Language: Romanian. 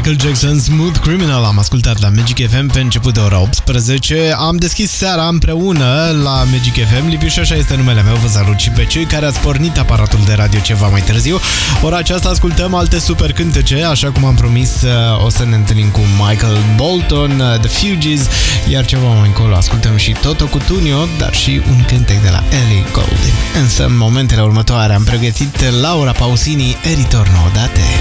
Michael Jackson, Smooth Criminal, am ascultat la Magic FM pe început de ora 18. Am deschis seara împreună la Magic FM. Liviu Șoșa este numele meu, vă salut și pe cei care ați pornit aparatul de radio ceva mai târziu. Ora aceasta ascultăm alte super cântece, așa cum am promis, o să ne întâlnim cu Michael Bolton, The Fugees, iar ceva mai încolo ascultăm și Toto Cutugno, dar și un cântec de la Ellie Goulding. Însă în momentele următoare am pregătit Laura Pausini, E ritorno da te.